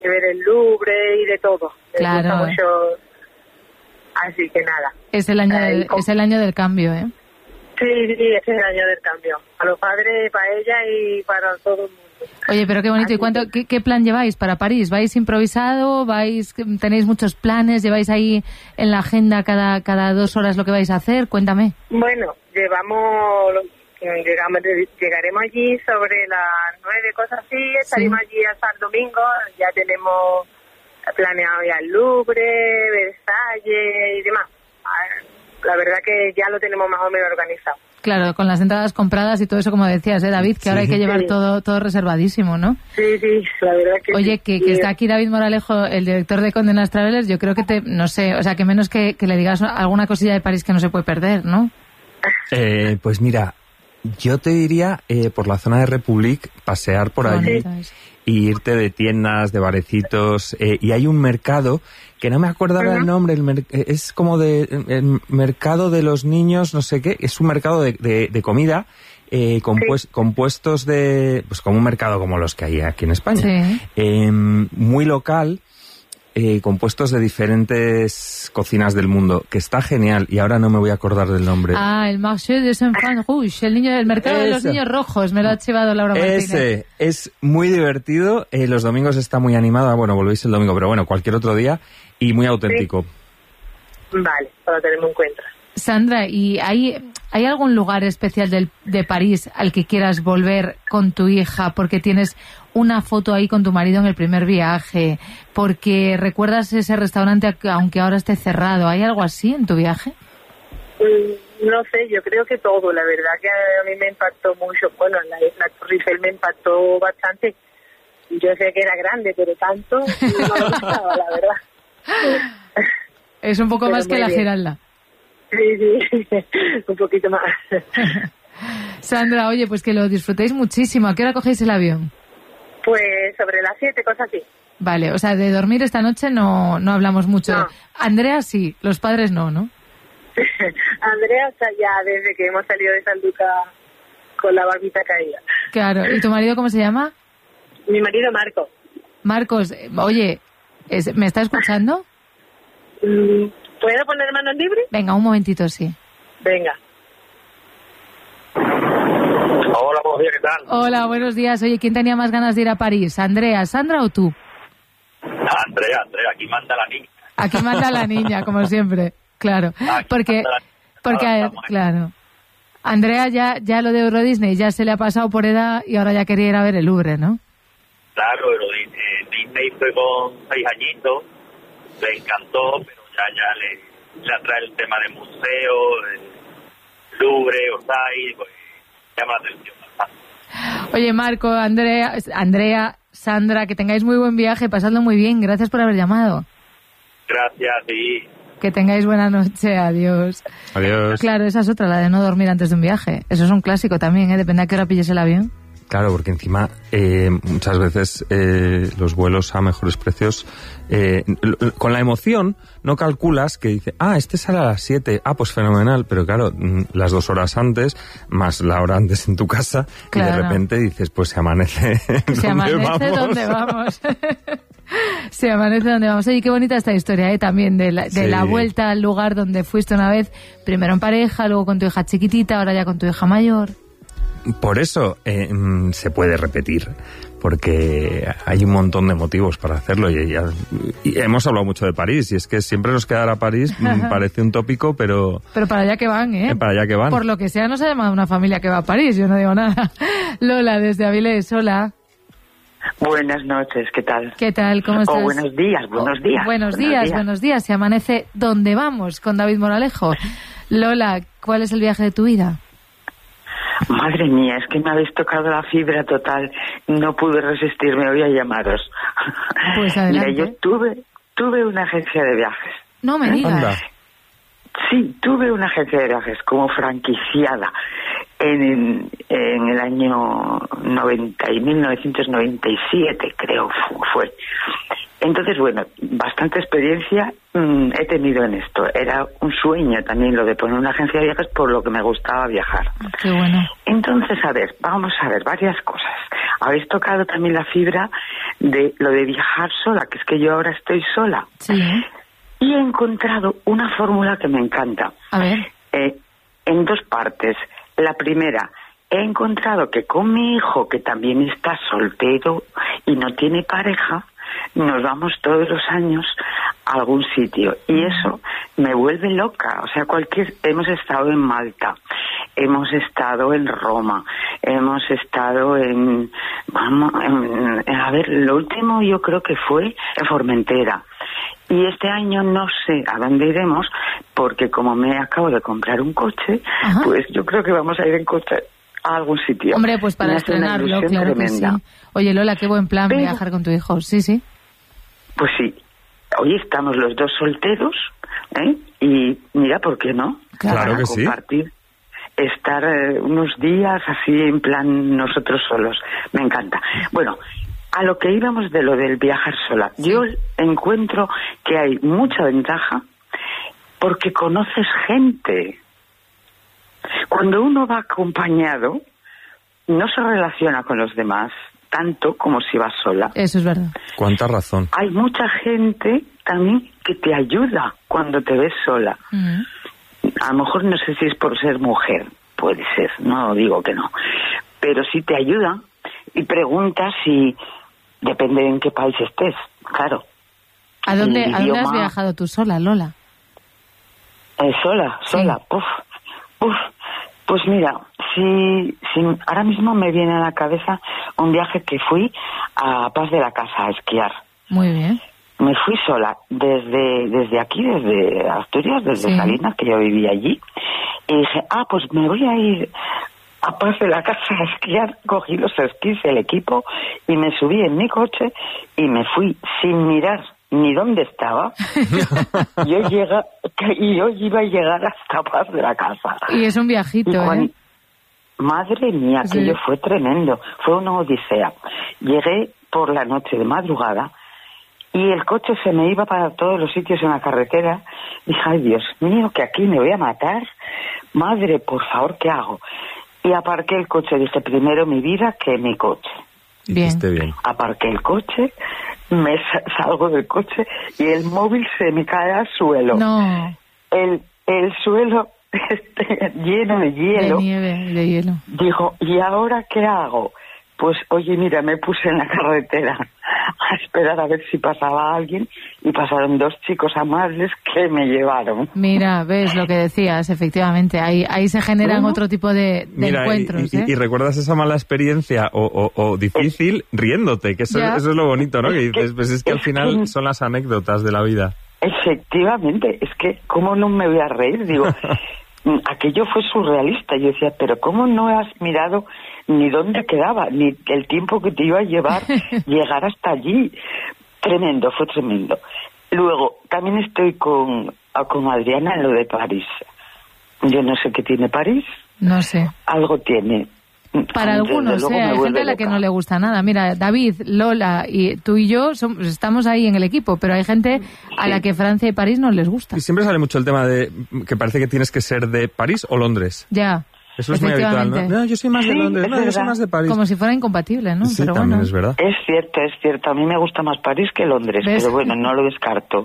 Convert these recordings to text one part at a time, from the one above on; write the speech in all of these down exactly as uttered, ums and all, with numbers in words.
de ver el Louvre y de todo. Claro. Me gusta mucho, así que nada. Es el año, del, es el año del cambio, ¿eh? Sí, sí, ese es el año del cambio. Para los padres, para ella y para todo el mundo. Oye, pero qué bonito. Así ¿Y cuánto, que... qué, qué plan lleváis para París? ¿Vais improvisado? ¿Vais, tenéis muchos planes? ¿Lleváis ahí en la agenda cada, cada dos horas lo que vais a hacer? Cuéntame. Bueno, llevamos, llegamos, llegaremos allí sobre las nueve, cosas así, estaremos sí. allí hasta el domingo, ya tenemos planeado ya el Louvre, Versalles y demás. La verdad que ya lo tenemos más o menos organizado. Claro, con las entradas compradas y todo eso, como decías, ¿eh, David? Que sí. ahora hay que llevar sí. todo todo reservadísimo, ¿no? Sí, sí, la verdad que Oye, sí. que, que está aquí David Moralejo, el director de Condé Nast Travelers. Yo creo que te, no sé, o sea, que menos que, que le digas alguna cosilla de París que no se puede perder, ¿no? Eh, pues mira, yo te diría eh, por la zona de Republique, pasear por allí y irte de tiendas, de barecitos, eh, y hay un mercado que no me acuerdo ahora el nombre, el mer- es como de el mercado de los niños, no sé qué, es un mercado de, de, de comida eh, compues- sí. compuestos de, pues como un mercado como los que hay aquí en España, sí. eh, muy local, eh, compuestos de diferentes cocinas del mundo, que está genial, y ahora no me voy a acordar del nombre. Ah, el Marché des Enfants Rouges, el niño del mercado Ese. de los niños rojos, me lo ha chivado Laura Martínez. Ese, es muy divertido, eh, los domingos está muy animada, bueno, volvéis el domingo, pero bueno, cualquier otro día, y muy auténtico. Sí. Vale, para tenerlo en cuenta. Sandra, ¿y hay, hay algún lugar especial del, de París al que quieras volver con tu hija porque tienes una foto ahí con tu marido en el primer viaje, porque recuerdas ese restaurante aunque ahora esté cerrado? ¿Hay algo así en tu viaje? Mm, no sé, yo creo que todo, la verdad que a mí me impactó mucho, bueno, la, la Torre Eiffel me impactó bastante. Yo sé que era grande, pero tanto no me gustaba, la verdad. Es un poco pero más que la bien. Giralda. Sí, sí, un poquito más. Sandra, oye, pues que lo disfrutéis muchísimo. ¿A qué hora cogéis el avión? Pues sobre las siete, cosas así. Vale, o sea, de dormir esta noche no, no hablamos mucho. No. Andrea sí, los padres no, ¿no? Andrea está ya desde que hemos salido de Sanlúcar con la barbita caída. Claro, ¿y tu marido cómo se llama? Mi marido Marco. Marcos, oye, ¿es, ¿me está escuchando? ¿Puedo poner manos libres? Venga, un momentito, sí. Venga. Hola, buenos días, ¿qué tal? Hola, buenos días. Oye, ¿quién tenía más ganas de ir a París? ¿Andrea, Sandra o tú? Andrea, Andrea, aquí manda la niña. Aquí manda la niña, como siempre, claro. Aquí porque, porque Ahora a, estamos, claro. Andrea ya, ya lo de Euro Disney ya se le ha pasado por edad y ahora ya quería ir a ver el Louvre, ¿no? Claro, Euro Disney, Disney fue con seis añitos, le encantó, pero ya, ya le, le atrae el tema de museo, el Louvre, Orsay, pues llama la atención bastante. Oye, Marco, Andrea, Andrea, Sandra, que tengáis muy buen viaje, pasadlo muy bien, gracias por haber llamado. Gracias, sí. Que tengáis buena noche, adiós. Adiós. Claro, esa es otra, la de no dormir antes de un viaje. Eso es un clásico también, ¿eh? Depende a qué hora pilles el avión. Claro, porque encima eh, muchas veces eh, los vuelos a mejores precios, eh, con la emoción no calculas que dice, ah, este sale a las siete, ah, pues fenomenal, pero claro, las dos horas antes, más la hora antes en tu casa, claro. Y de repente dices, pues se amanece. Se amanece vamos? donde vamos. Se amanece donde vamos. Oye, qué bonita esta historia, ¿eh? También de, la, de sí. la vuelta al lugar donde fuiste una vez, primero en pareja, luego con tu hija chiquitita, ahora ya con tu hija mayor. Por eso eh, se puede repetir, porque hay un montón de motivos para hacerlo y, ya, y hemos hablado mucho de París y es que siempre nos quedará París, parece un tópico, pero... Pero para allá que van, ¿eh? Para allá que van. Por lo que sea, no se ha llamado una familia que va a París, yo no digo nada. Lola, desde Avilés, hola. Buenas noches, ¿qué tal? ¿Qué tal? ¿Cómo estás? Oh, buenos días, buenos días. Oh, buenos, buenos días, días, buenos días. Se amanece donde vamos con David Moralejo. Lola, ¿cuál es el viaje de tu vida? Madre mía, es que me habéis tocado la fibra total. No pude resistirme hoy a llamaros. Pues adelante. Mira, yo tuve, tuve una agencia de viajes. No me digas. Anda. Sí, tuve una agencia de viajes como franquiciada en, en el año noventa y mil novecientos noventa y siete, creo fue. Entonces, bueno, bastante experiencia mmm, he tenido en esto. Era un sueño también lo de poner una agencia de viajes por lo que me gustaba viajar. Qué bueno. Entonces, a ver, vamos a ver varias cosas. Habéis tocado también la fibra de lo de viajar sola, que es que yo ahora estoy sola. Sí. Y he encontrado una fórmula que me encanta. A ver. Eh, en dos partes. La primera, he encontrado que con mi hijo, que también está soltero y no tiene pareja, nos vamos todos los años a algún sitio. Y eso me vuelve loca. O sea, cualquier... Hemos estado en Malta, hemos estado en Roma, hemos estado en... Vamos, en, en, a ver, lo último yo creo que fue en Formentera. Y este año no sé a dónde iremos, porque como me acabo de comprar un coche, Ajá. pues yo creo que vamos a ir en coche a algún sitio. Hombre, pues para estrenarlo, claro que sí. Oye, Lola, qué buen plan Pero, viajar con tu hijo. Sí, sí. Pues sí. Hoy estamos los dos solteros, ¿eh? Y mira, ¿por qué no? Claro para que compartir, sí. Estar eh, unos días así en plan nosotros solos. Me encanta. Bueno, a lo que íbamos de lo del viajar sola. Sí. Yo encuentro que hay mucha ventaja porque conoces gente. Cuando uno va acompañado, no se relaciona con los demás tanto como si vas sola. Eso es verdad. Cuánta razón. Hay mucha gente también que te ayuda cuando te ves sola. Uh-huh. A lo mejor no sé si es por ser mujer, puede ser, no digo que no, pero sí te ayuda y preguntas si depende en qué país estés, claro. ¿A dónde, ¿a dónde has viajado tú sola, Lola? Eh, sola, sola, sí. Uf, uf. Pues mira, si, si ahora mismo me viene a la cabeza un viaje que fui a Paz de la Casa a esquiar. Muy bien. Me fui sola desde desde aquí, desde Asturias, desde sí. Salinas, que yo vivía allí, y dije, ah, pues me voy a ir a Paz de la Casa a esquiar. Cogí los esquís, el equipo, y me subí en mi coche y me fui sin mirar ni dónde estaba. yo llega y yo iba a llegar hasta Paz de la Casa. Y es un viajito, cuando, ¿eh? Madre mía, sí. aquello fue tremendo, fue una odisea. Llegué por la noche de madrugada y el coche se me iba para todos los sitios en la carretera. Dije, ay Dios mío, que aquí me voy a matar. Madre, por favor, ¿qué hago? Y aparqué el coche. Dije, primero mi vida que mi coche. Bien. bien. Aparqué el coche, me salgo del coche y el móvil se me cae al suelo. No. El, el suelo lleno de hielo. De nieve, de hielo. Dijo, ¿y ahora qué hago? Pues, oye, mira, me puse en la carretera a esperar a ver si pasaba alguien y pasaron dos chicos amables que me llevaron. Mira, ves lo que decías, efectivamente, ahí ahí se generan ¿Cómo? otro tipo de, de Mira, encuentros. Y, y, ¿eh? y recuerdas esa mala experiencia o, o, o difícil eh, riéndote, que eso, eso es lo bonito, ¿no? Que dices, pues es que al final son las anécdotas de la vida. Efectivamente, es que, ¿cómo no me voy a reír? Digo, aquello fue surrealista. Yo decía, pero ¿cómo no has mirado ni dónde quedaba, ni el tiempo que te iba a llevar llegar hasta allí? Tremendo, fue tremendo. Luego, también estoy con, con Adriana en lo de París. Yo no sé qué tiene París. No sé. Algo tiene. Para algunos, ¿eh? Hay gente a la que no le gusta nada. Mira, David, Lola, y tú y yo somos, estamos ahí en el equipo, pero hay gente a sí. la que Francia y París no les gusta. Y siempre sale mucho el tema de que parece que tienes que ser de París o Londres. Ya. Eso es muy habitual, ¿no? No, yo soy más de sí, Londres, no, yo soy más de París. Como si fuera incompatible, ¿no? Sí, pero también bueno. es verdad. Es cierto, es cierto. A mí me gusta más París que Londres, ¿ves? Pero bueno, no lo descarto.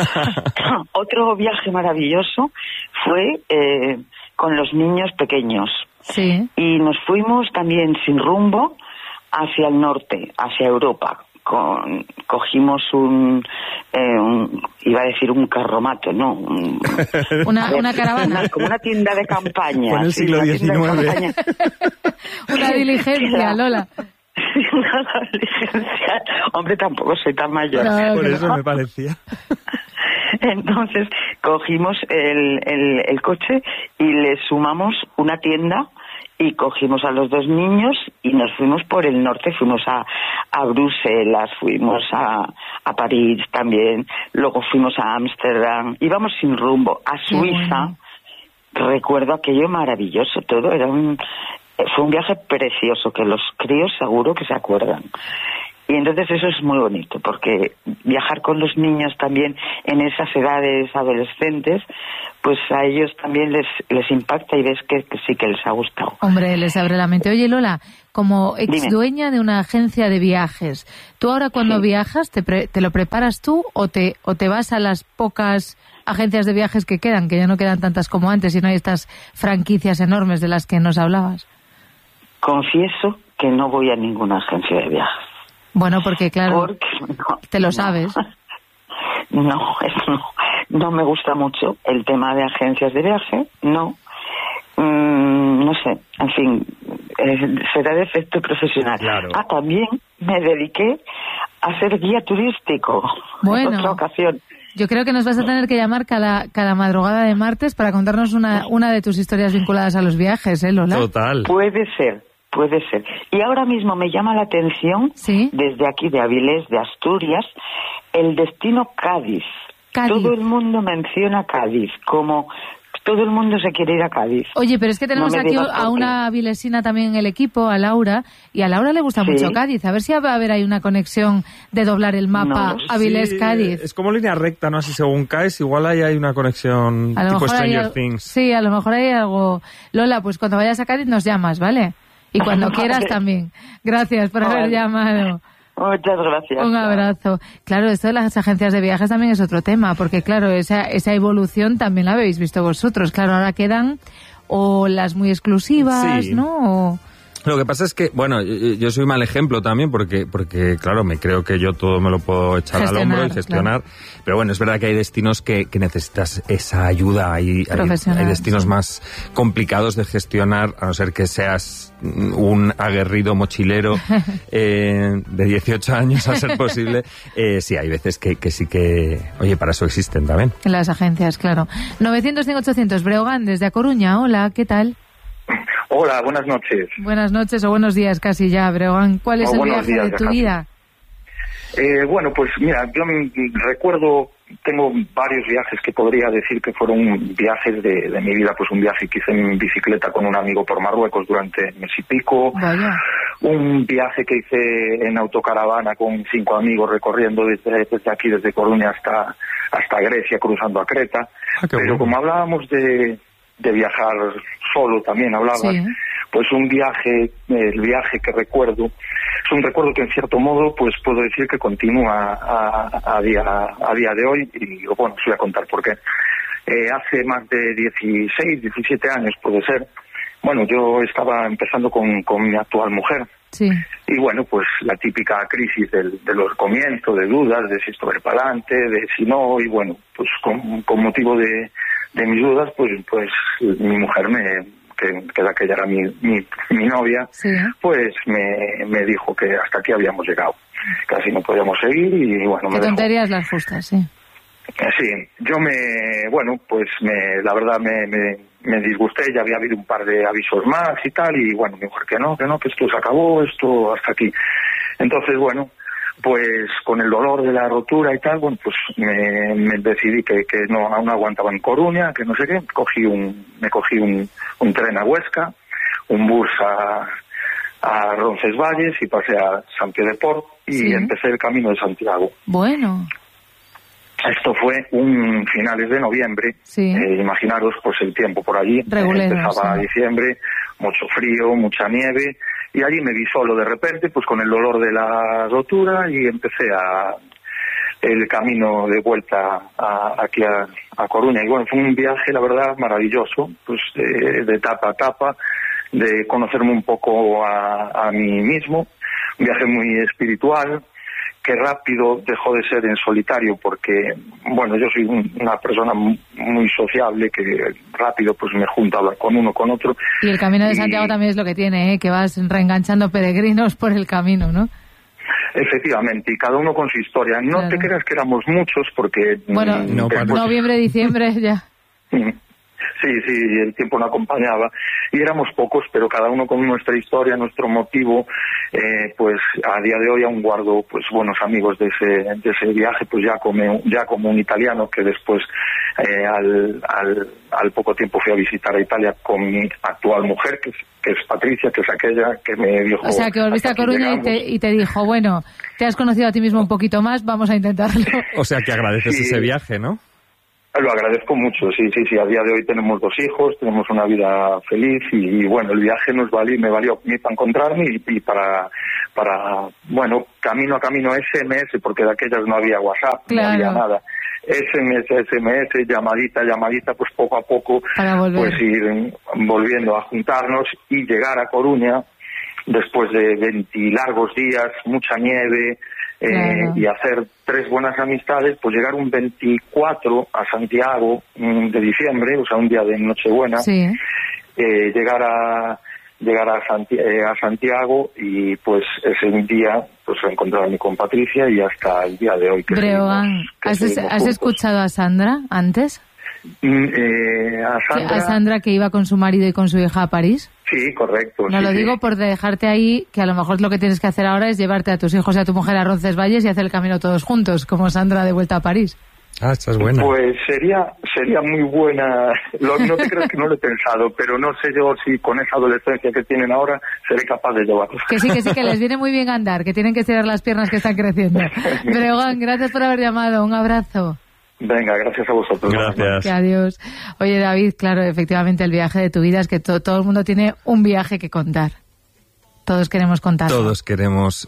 Otro viaje maravilloso fue eh, con los niños pequeños. Sí. Y nos fuimos también sin rumbo hacia el norte, hacia Europa. Con, cogimos un, eh, un, iba a decir un carromato, no. Un, una, ver, una caravana. Una, como una tienda de campaña. Fue en el sí, siglo una diecinueve. Una diligencia, Lola. Una diligencia. Hombre, tampoco soy tan mayor. No, Por eso no. me parecía. Entonces cogimos el, el, el coche y le sumamos una tienda y cogimos a los dos niños y nos fuimos por el norte, fuimos a, a Bruselas, fuimos a, a París también, luego fuimos a Ámsterdam, íbamos sin rumbo, a Suiza. Bueno. Recuerdo aquello maravilloso, todo era un, fue un viaje precioso que los críos seguro que se acuerdan. Y entonces eso es muy bonito, porque viajar con los niños también en esas edades adolescentes, pues a ellos también les les impacta y ves que, que sí que les ha gustado. Hombre, les abre la mente. Oye, Lola, como ex dueña de una agencia de viajes, ¿tú ahora cuando sí. viajas te, pre te lo preparas tú o te, o te vas a las pocas agencias de viajes que quedan, que ya no quedan tantas como antes y no hay estas franquicias enormes de las que nos hablabas? Confieso que no voy a ninguna agencia de viajes. Bueno, porque claro, porque no, te lo sabes. No, no, no, no me gusta mucho el tema de agencias de viaje, no. Mm, no sé, en fin, eh, será defecto profesional. Claro. Ah, también me dediqué a ser guía turístico. Bueno, en otra ocasión. Yo creo que nos vas a tener que llamar cada, cada madrugada de martes para contarnos una, una de tus historias vinculadas a los viajes, ¿eh, Lola? Total. Puede ser, puede ser. Y ahora mismo me llama la atención, ¿sí? Desde aquí de Avilés, de Asturias, el destino Cádiz. Cádiz. Todo el mundo menciona Cádiz como... Todo el mundo se quiere ir a Cádiz. Oye, pero es que tenemos no aquí a una avilesina también en el equipo, a Laura, y a Laura le gusta ¿sí? mucho Cádiz. A ver si va a haber ahí una conexión de doblar el mapa no, Avilés-Cádiz. Sí, es como línea recta, ¿no? Así según caes, igual ahí hay una conexión a tipo Stranger Things. Sí, a lo mejor hay algo. Lola, pues cuando vayas a Cádiz nos llamas, ¿vale? Y cuando quieras también. Gracias por haber vale. llamado. Muchas gracias. Un abrazo. Claro, esto de las agencias de viajes también es otro tema, porque claro, esa, esa evolución también la habéis visto vosotros. Claro, ahora quedan o las muy exclusivas, sí. ¿no? O... Lo que pasa es que, bueno, yo, yo soy mal ejemplo también porque, porque, claro, me creo que yo todo me lo puedo echar gestionar, al hombro y gestionar. Claro. Pero bueno, es verdad que hay destinos que, que necesitas esa ayuda. Hay, hay, hay destinos sí. más complicados de gestionar, a no ser que seas un aguerrido mochilero eh, de dieciocho años, a ser posible. Eh, sí, hay veces que, que sí que... Oye, para eso existen también. Las agencias, claro. novecientos cinco ochocientos, Breogán, desde A Coruña. Hola, ¿qué tal? Hola, buenas noches. Buenas noches o buenos días casi ya, Breogán. ¿Cuál es oh, el viaje días, de tu vida? Eh, bueno, pues mira, yo recuerdo, tengo varios viajes que podría decir que fueron viajes de, de mi vida. Pues un viaje que hice en bicicleta con un amigo por Marruecos durante mes y pico. Vaya. Un viaje que hice en autocaravana con cinco amigos recorriendo desde, desde aquí, desde Coruña hasta, hasta Grecia, cruzando a Creta. Ah, Pero bueno. Como hablábamos de... de viajar solo también hablabas, sí. Pues un viaje, el viaje que recuerdo, es un recuerdo que en cierto modo pues puedo decir que continúa a, a, día, a día de hoy y bueno, os voy a contar por qué. Eh, hace más de dieciséis, diecisiete años puede ser, bueno, yo estaba empezando con, con mi actual mujer. Sí. Y bueno, pues la típica crisis del, de los comienzos, de dudas, de si esto va para adelante, de si no, y bueno, pues con, con motivo de, de mis dudas, pues pues mi mujer, me que, que la que ya era mi, mi, mi novia, sí. Pues me, me dijo que hasta aquí habíamos llegado, casi no podíamos seguir y bueno... Qué me tonterías dejó. Las justas, sí. Sí, yo me, bueno, pues me, la verdad me, me, me disgusté, ya había habido un par de avisos más y tal, y bueno, me dijo que no, que no, que esto se acabó, esto hasta aquí. Entonces, bueno, pues con el dolor de la rotura y tal, bueno, pues me, me decidí que, que no, aún aguantaba en Coruña, que no sé qué, cogí un, me cogí un, un tren a Huesca, un bus a, a Roncesvalles y pasé a Sant Pere de Port y sí. Empecé el camino de Santiago. Bueno. Esto fue un finales de noviembre, sí. eh, imaginaros pues el tiempo por allí, Regulero, empezaba sí. diciembre, mucho frío, mucha nieve, y allí me vi solo de repente, pues con el dolor de la rotura, y empecé a el camino de vuelta a, aquí a, a Coruña. Y bueno, fue un viaje, la verdad, maravilloso, pues de, de etapa a etapa, de conocerme un poco a, a mí mismo, un viaje muy espiritual, que rápido dejó de ser en solitario porque, bueno, yo soy un, una persona muy sociable que rápido pues me junto a hablar con uno, con otro. Y el Camino de Santiago y... también es lo que tiene, ¿eh? Que vas reenganchando peregrinos por el camino, ¿no? Efectivamente, y cada uno con su historia. No claro. Te creas que éramos muchos porque... Bueno, no, después... noviembre, diciembre ya. Sí, sí, el tiempo no acompañaba y éramos pocos, pero cada uno con nuestra historia, nuestro motivo, eh, pues a día de hoy aún guardo pues buenos amigos de ese de ese viaje, pues ya como ya como un italiano que después eh, al, al al poco tiempo fui a visitar a Italia con mi actual mujer, que es, que es Patricia, que es aquella que me dijo... O sea, que volviste a Coruña y te, y te dijo, bueno, te has conocido a ti mismo un poquito más, vamos a intentarlo. O sea, que agradeces sí. ese viaje, ¿no? Lo agradezco mucho, sí, sí, sí. A día de hoy tenemos dos hijos, tenemos una vida feliz y, y bueno, el viaje nos valió, me valió para encontrarme y, y para, para, bueno, camino a camino ese mes, porque de aquellas no había WhatsApp, claro. no había nada. ese mes a ese mes, llamadita a llamadita, pues poco a poco, pues ir volviendo a juntarnos y llegar a Coruña después de veinte largos días, mucha nieve, eh, claro. y hacer tres buenas amistades, pues llegar un veinticuatro a Santiago mm, de diciembre, o sea, un día de Nochebuena, sí. eh, llegar a llegar a, Santi eh, a Santiago y pues ese día pues encontrarme con Patricia y hasta el día de hoy que Breogán, seguimos, que ¿has, seguimos ¿has escuchado a Sandra antes? Mm, eh, a, Sandra... a Sandra que iba con su marido y con su hija a París. Sí, correcto. No sí, lo sí. digo por dejarte ahí, que a lo mejor lo que tienes que hacer ahora es llevarte a tus hijos y a tu mujer a Roncesvalles y hacer el camino todos juntos, como Sandra de vuelta a París. Ah, esta es buena. Pues sería sería muy buena. Lo, no te crees que no lo he pensado, pero no sé yo si con esa adolescencia que tienen ahora seré capaz de llevarlos. Que sí, que sí, que les viene muy bien andar, que tienen que estirar las piernas que están creciendo. Breogán, gracias por haber llamado. Un abrazo. Venga, gracias a vosotros. Gracias. Que adiós. Oye, David, claro, efectivamente el viaje de tu vida es que to todo el mundo tiene un viaje que contar. Todos queremos contar. Todos queremos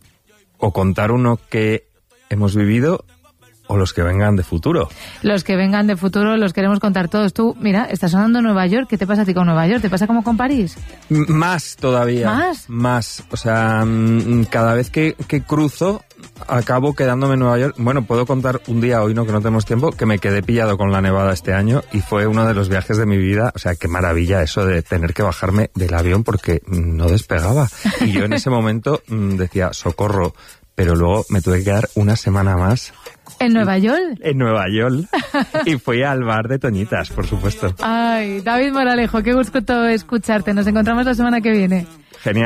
o contar uno que hemos vivido o los que vengan de futuro. Los que vengan de futuro los queremos contar todos. Tú, mira, está sonando Nueva York. ¿Qué te pasa a ti con Nueva York? ¿Te pasa como con París? M más todavía. ¿Más? Más. O sea, cada vez que, que cruzo, acabo quedándome en Nueva York. Bueno, puedo contar un día, hoy no, que no tenemos tiempo, que me quedé pillado con la nevada este año y fue uno de los viajes de mi vida. O sea, qué maravilla eso de tener que bajarme del avión porque no despegaba. Y yo en ese momento decía, socorro, pero luego me tuve que quedar una semana más. ¿En Nueva York? En Nueva York. Y fui al bar de Toñitas, por supuesto. Ay, David Moralejo, qué gusto escucharte. Nos encontramos la semana que viene. Genial.